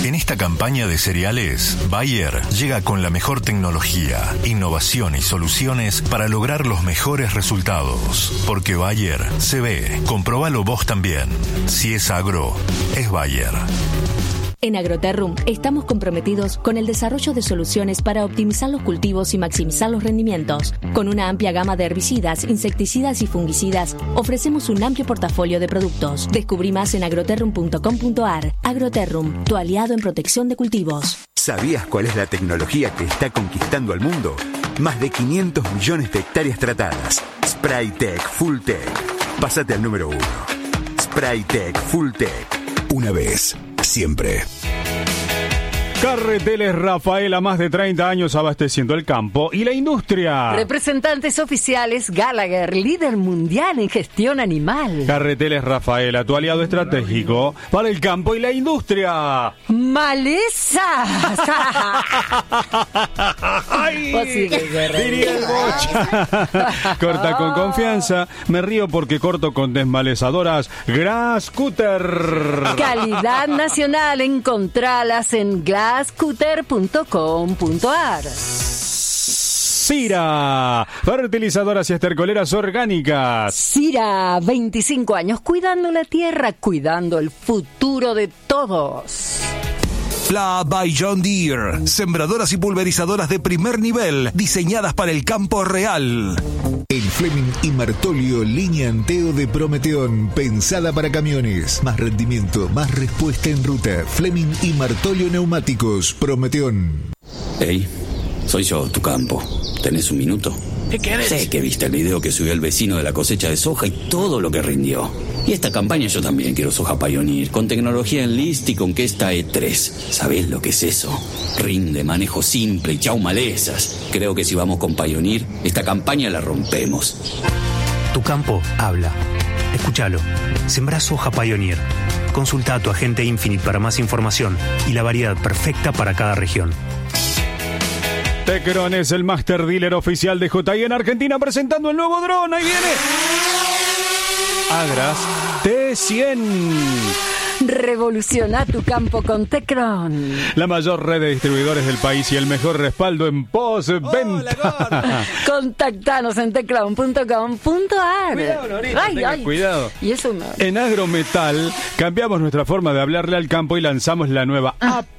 En esta campaña de cereales, Bayer llega con la mejor tecnología, innovación y soluciones para lograr los mejores resultados. Porque Bayer se ve. Comprobalo vos también. Si es agro, es Bayer. En Agroterrum estamos comprometidos con el desarrollo de soluciones para optimizar los cultivos y maximizar los rendimientos. Con una amplia gama de herbicidas, insecticidas y fungicidas, ofrecemos un amplio portafolio de productos. Descubrí más en agroterrum.com.ar. Agroterrum, tu aliado en protección de cultivos. ¿Sabías cuál es la tecnología que está conquistando al mundo? Más de 500 millones de hectáreas tratadas. Spraytec Fulltech. Pásate al número 1. Spraytec Fulltech. Una vez. Siempre. Carreteles Rafaela, más de 30 años abasteciendo el campo y la industria. Representantes oficiales Gallagher, líder mundial en gestión animal. Carreteles Rafaela, tu aliado estratégico para el campo y la industria. ¡Malezas! Diría el Bocha. Corta con confianza. Me río porque corto con desmalezadoras Grass Cutter. Calidad nacional, encontralas en glasscutter.com.ar. Sira, fertilizadoras y estercoleras orgánicas. Sira, 25 años cuidando la tierra, cuidando el futuro de todos. Pla by John Deere, sembradoras y pulverizadoras de primer nivel, diseñadas para el campo real. El Fleming y Martolio, línea Anteo de Prometeón, pensada para camiones. Más rendimiento, más respuesta en ruta. Fleming y Martolio Neumáticos, Prometeón. Hey, soy yo, tu campo. ¿Tenés un minuto? ¿Qué querés? Sé que viste el video que subió el vecino de la cosecha de soja y todo lo que rindió. Y esta campaña yo también quiero soja Pioneer, con tecnología Enlist y con Kesta E3. ¿Sabés lo que es eso? Rinde, manejo simple y chau malezas. Creo que si vamos con Pioneer, esta campaña la rompemos. Tu campo habla. Escúchalo. Sembrá soja Pioneer. Consulta a tu agente Infinite para más información y la variedad perfecta para cada región. Tecron es el master dealer oficial de JI en Argentina, presentando el nuevo dron. Ahí viene Agras T100. Revoluciona tu campo con Tecron. La mayor red de distribuidores del país y el mejor respaldo en postventa. Contactanos en tecron.com.ar. Cuidado, Norita, cuidado. Y eso no. En Agrometal cambiamos nuestra forma de hablarle al campo y lanzamos la nueva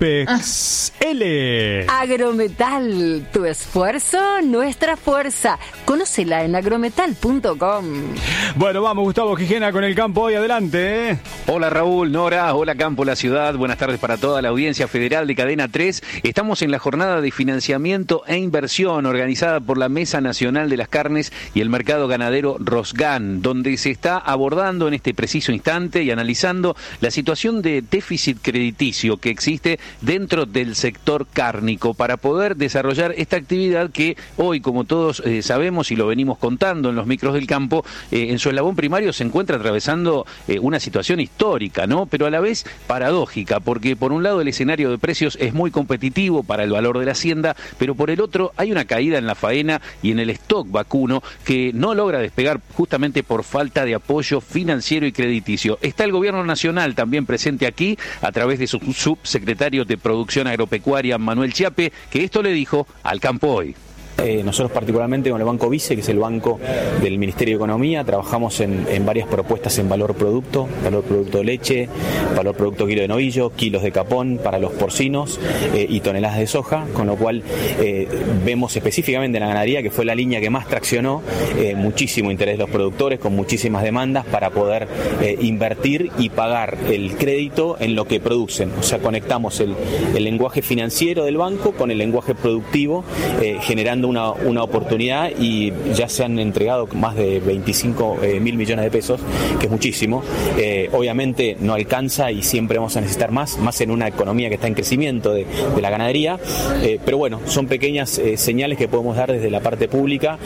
Apex L. Agrometal, tu esfuerzo, nuestra fuerza. Conócela en agrometal.com. Bueno, vamos, Gustavo Gijena con el campo hoy, adelante. Hola Raúl, Nora, hola Campo, la ciudad, buenas tardes para toda la audiencia federal de Cadena 3. Estamos en la jornada de financiamiento e inversión organizada por la Mesa Nacional de las Carnes y el Mercado Ganadero Rosgan, donde se está abordando en este preciso instante y analizando la situación de déficit crediticio que existe dentro del sector cárnico para poder desarrollar esta actividad que hoy, como todos sabemos y lo venimos contando en los micros del campo, en su eslabón primario se encuentra atravesando una situación histórica, ¿no? Pero a la vez paradójica, porque por un lado el escenario de precios es muy competitivo para el valor de la hacienda, pero por el otro hay una caída en la faena y en el stock vacuno que no logra despegar justamente por falta de apoyo financiero y crediticio. Está el gobierno nacional también presente aquí a través de su subsecretario de Producción Agropecuaria, Manuel Chiappe, que esto le dijo al campo hoy. Nosotros particularmente con el Banco Vice, que es el banco del Ministerio de Economía, trabajamos en varias propuestas en valor producto leche, valor producto kilo de novillo, kilos de capón para los porcinos y toneladas de soja, con lo cual vemos específicamente en la ganadería, que fue la línea que más traccionó, muchísimo interés de los productores, con muchísimas demandas para poder invertir y pagar el crédito en lo que producen. O sea, conectamos el lenguaje financiero del banco con el lenguaje productivo, generando una oportunidad, y ya se han entregado más de 25.000 millones de pesos, que es muchísimo. Obviamente no alcanza y siempre vamos a necesitar más en una economía que está en crecimiento de la ganadería, pero bueno, son pequeñas señales que podemos dar desde la parte pública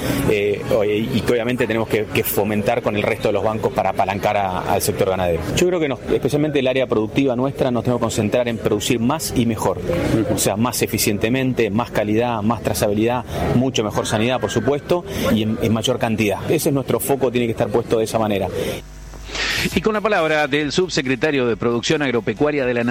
y que obviamente tenemos que fomentar con el resto de los bancos para apalancar al sector ganadero. Yo creo que especialmente el área productiva nuestra, nos tenemos que concentrar en producir más y mejor, o sea, más eficientemente, más calidad, más trazabilidad, mucho mejor sanidad, por supuesto, y en mayor cantidad. Ese es nuestro foco, tiene que estar puesto de esa manera. Y con la palabra del subsecretario de Producción Agropecuaria de la